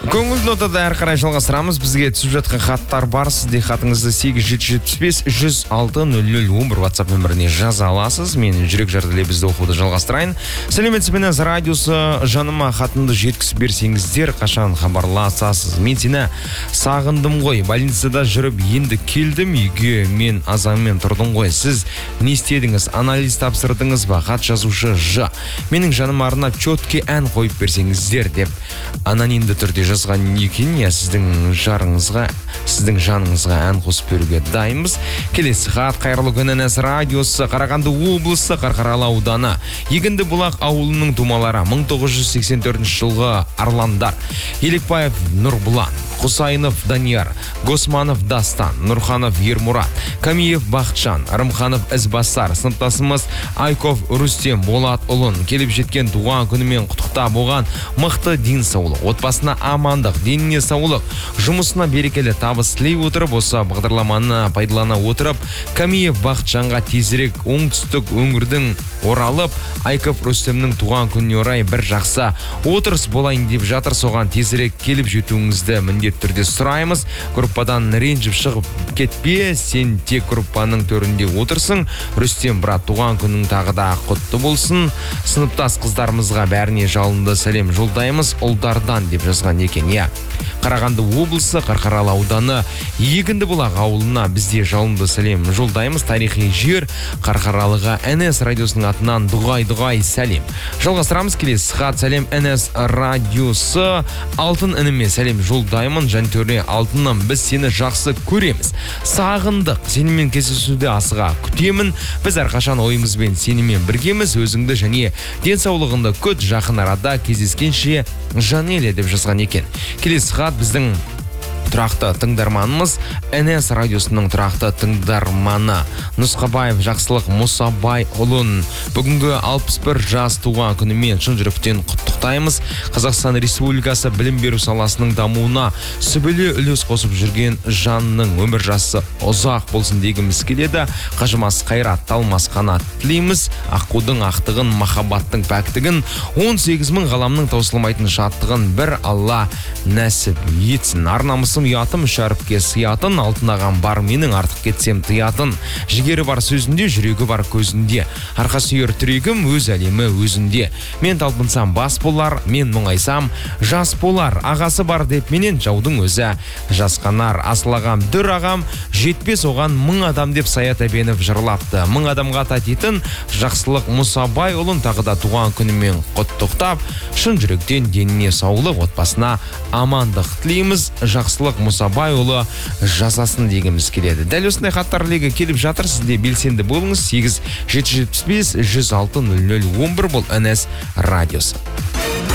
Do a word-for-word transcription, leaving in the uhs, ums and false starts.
Көңіл нотада әр қарай жалғастырамыз. Бізге түсіп жатқан хаттар бар. Сізде хатыңызды сегіз жеті жетпіс бес жүз алты нөл нөл он бір WhatsApp нөміріне жаза аласыз. Мен жүрек жарды лебізді оқуды жалғастырайын. Сәлеметсіз, радиосы жаныма хатымды жеткізіп берсеңіздер, қашан хабарласасыз. Мен сені сағындым ғой. Больницада жүріп енді келдім үйге. Мен азаммен тұрдым ғой. Сіз не істедіңіз? Анализ тапсырдыңыз ба? Хат жазушы Ж. Менің жаным арнап чөтке ән қойып берсеңіздер деп анонимді түрде жазған екен. Я сіздің жарыңызға, сіздің жаныңызға ән қосып беруге дайынбыз. Келесі хат: қайырлы күн, НС радиосы, Қарағанды облысы, Қарқаралы ауданы, Егінді Бұлақ ауылының тумалары, мың тоғыз жүз сексен төртінші жылғы Арландар, Елекбаев Нұрбұлан, Құсайынов Данияр, Госманов Дастан, Нұрханов Ермұрат, Камиев Бақытжан, Рымханов Ізбасар, сыныптасымыз Айков Рустем Болат ұлын келіп жеткен туған күнімен құттықтап оған мықты ден саулық, отбасына амандық, деніне саулық, жұмысына берекелі табыс тілей отырып, осы бағдарламаны пайдалана отырып, Камиев Бақытжанға тезірек оңтүстік өңірдің оралып, Айков Рустемнің туған күніне орай бір жақсы отырыс болайын деп жатыр. Соған тезірек келіп жетуіңізді міндет түрде сұраймыз. Группадан ренжіп шығып кетпе, сен тек группаның төрінде отырсың. Рустем брат, туған күнің тағы да құтты болсын. Сыныптас қыздарымызға бәріне жалынды сәлем жолдаймыз ұлдардан деп жазған екен. Я Қарағанды облысы, Қарқаралы ауданы, Егінді Бұлақ ауылына бізде жалынды сәлем жолдаймыз. Тарихи жер Қарқаралыға НС радиосының атынан дұғай-дұғай сәлем. Жалғастырамыз. Келесі хат: сәлем НС радиосы, алтын ініме сәлем жолдаймын. Жантөре алтыным, біз сені жақсы көреміз, сағындық, сенімен кездесуді асыға күтемін. Біз әрқашан ойыңызбен сенімен біргеміз. Өзіңді және денсаулығыңды күт, жақын арада кездескенше Жанеле деп жазған екен. Келесі хат біздің тұрақты тыңдарманымыз, НС радиосының тұрақты тыңдарманы Нұсқабаев Жақсылық Мұсабай ұлын бүгінгі алпыс бір жас туған күнімен шын жүректен құттықтаймыз. Қазақстан Республикасы білім беру саласының дамуына сүбелі үлес қосып жүрген жанның өмір жасы ұзақ болсын дегіміз келеді. Қажымас қайрат, талмас қанат тілейміз. Аққудың ақтығын, махаббаттың пәктігін, он сегіз мың ғаламның таусылмайтын шаттығын бір Алла нәсіп етсін. Арнамысым ұятым, шәріпке сиятын, алтын ағам бар менің, артық кетсем тыятын. Жігері бар сөзінде, жүрегі бар көзінде. Арқа сүйер түрегім, өз әлемі өзінде. Мен талпынсам бас болар, мен мұңайсам жас болар. Ағасы бар деп менен жаудың өзі жасқанар. Асыл ағам, дүр ағам, жетпес оған мың адам деп Саят әбенов жырлапты. Мың адамға татитын Жақсылық Мұсабай ұлын тағы да туған күнімен құттықтап, шын жүректен деніне саулық, отбасына амандық тілейміз. Жақсылық Мұсабай ұлы жасасын дегіміз келеді. Дәл осындай хаттар легі келіп жатыр. Сізде белсенді болыңыз. сегіз жеті жетпіс бес жүз алты нөл нөл он бір бұл НС радиосы.